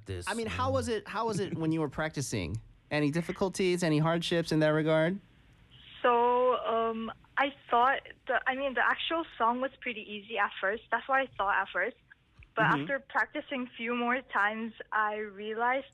practice. I mean, how was it? How was it when you were practicing? Any difficulties? Any hardships in that regard? So, I thought the actual song was pretty easy at first. That's what I thought at first. But after practicing few more times, I realized